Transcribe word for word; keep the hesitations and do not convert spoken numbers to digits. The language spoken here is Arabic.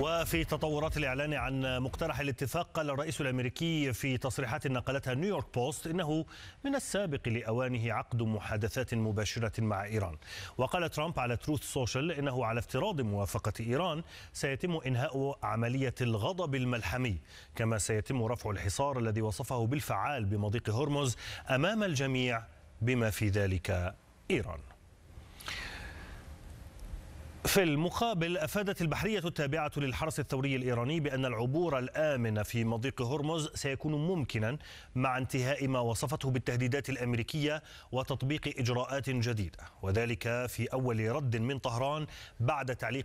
وفي تطورات الإعلان عن مقترح الاتفاق، قال الرئيس الأمريكي في تصريحات نقلتها نيويورك بوست إنه من السابق لأوانه عقد محادثات مباشرة مع إيران. وقال ترامب على تروث سوشيال إنه على افتراض موافقة إيران سيتم إنهاء عملية الغضب الملحمي، كما سيتم رفع الحصار الذي وصفه بالفعال بمضيق هرمز أمام الجميع بما في ذلك إيران. في المقابل، أفادت البحرية التابعة للحرس الثوري الإيراني بأن العبور الآمن في مضيق هرمز سيكون ممكنا مع انتهاء ما وصفته بالتهديدات الأمريكية وتطبيق إجراءات جديدة، وذلك في أول رد من طهران بعد تعليق